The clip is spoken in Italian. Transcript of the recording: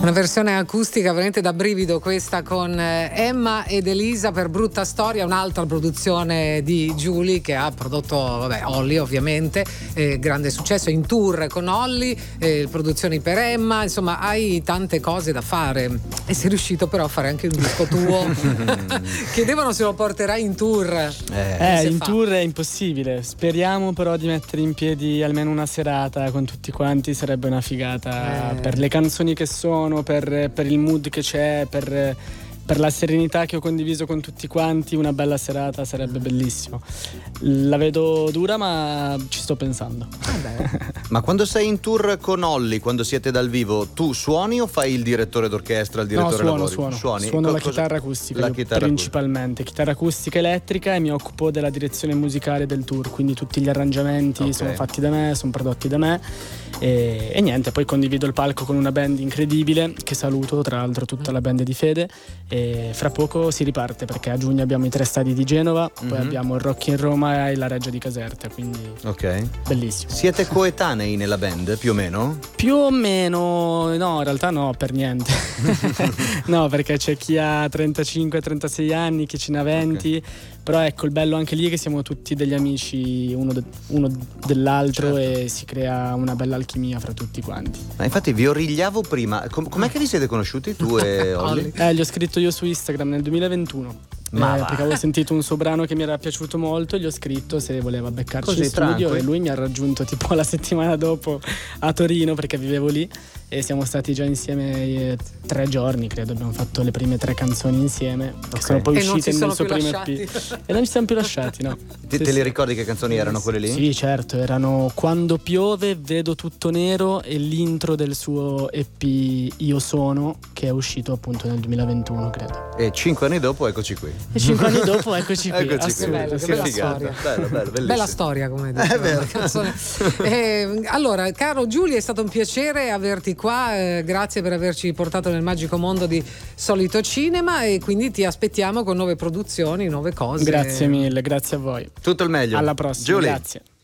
Una versione acustica veramente da brivido questa, con Emma ed Elisa per Brutta Storia, un'altra produzione di Giuly che ha prodotto Olly ovviamente, grande successo in tour con Olly, produzioni per Emma, insomma hai tante cose da fare e sei riuscito però a fare anche un disco tuo. Chiedevano se lo porterai in tour. In tour è impossibile, speriamo però di mettere in piedi almeno una serata con tutti quanti, sarebbe una figata per le canzoni che sono, per il mood che c'è, per la serenità che ho condiviso con tutti quanti. Una bella serata sarebbe bellissimo. La vedo dura, ma ci sto pensando. Ma quando sei in tour con Olly, quando siete dal vivo, tu suoni o fai il direttore d'orchestra, il direttore lavori? Suono la chitarra acustica, principalmente chitarra acustica elettrica, e mi occupo della direzione musicale del tour, quindi tutti gli arrangiamenti sono fatti da me, sono prodotti da me e niente, poi condivido il palco con una band incredibile che saluto, tra l'altro tutta la band di Fede, e fra poco si riparte perché a giugno abbiamo i 3 stadi di Genova, poi abbiamo il Rock in Roma e la Reggia di Caserta, quindi bellissimo. Siete coetanei nella band più o meno? Più o meno, no, in realtà no, per niente. No, perché c'è chi ha 35-36 anni, chi ce n'ha 20, però ecco, il bello anche lì è che siamo tutti degli amici uno dell'altro, e si crea una bella alchimia fra tutti quanti. Ma infatti vi origliavo prima, com'è che vi siete conosciuti tu e Olly? Gli ho scritto io su Instagram nel 2021. Perché avevo sentito un suo brano che mi era piaciuto molto, gli ho scritto se voleva beccarci in studio, e lui mi ha raggiunto tipo la settimana dopo a Torino, perché vivevo lì, e siamo stati già insieme 3 giorni, credo. Abbiamo fatto le prime 3 canzoni insieme, che sono poi uscite nel suo primo EP, e non ci siamo più lasciati, no. Te le ricordi che canzoni erano quelle lì? Sì, certo, erano Quando piove, Vedo tutto nero e l'intro del suo EP Io sono, che è uscito appunto nel 2021, credo. E 5 anni dopo eccoci qui. E 5 anni dopo eccoci qui. Bello, che bella storia. Bello, bella storia, come dice la canzone. Allora, caro Giuly, è stato un piacere averti qua, grazie per averci portato nel magico mondo di Solito Cinema, e quindi ti aspettiamo con nuove produzioni, nuove cose. Grazie mille, grazie a voi. Tutto il meglio. Alla prossima. Giuly. Grazie.